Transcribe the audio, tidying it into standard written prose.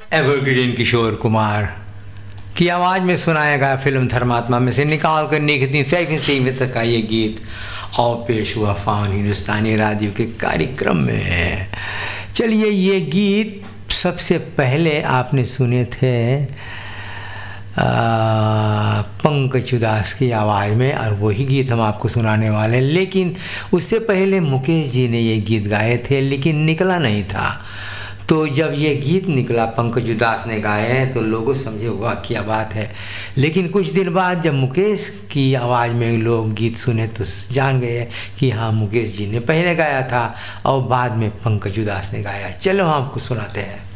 Evergreen Kishore Kumar की आवाज़ में सुनाया गया फिल्म धर्मात्मा में से निकाल कर निकलती फैफिसी तक का ये गीत और पेश हुआ फान हिंदुस्तानी रेडियो के कार्यक्रम में। चलिए, ये गीत सबसे पहले आपने सुने थे पंकज उदास की आवाज़ में, और वही गीत हम आपको सुनाने वाले हैं। लेकिन उससे पहले मुकेश जी ने ये गीत गाए थे, लेकिन निकला नहीं था। तो जब ये गीत निकला, पंकज उदास ने गाए हैं, तो लोगों समझे हुआ क्या बात है। लेकिन कुछ दिन बाद जब मुकेश की आवाज़ में लोग गीत सुने तो जान गए कि हाँ, मुकेश जी ने पहले गाया था और बाद में पंकज उदास ने गाया। चलो हम आपको सुनाते हैं।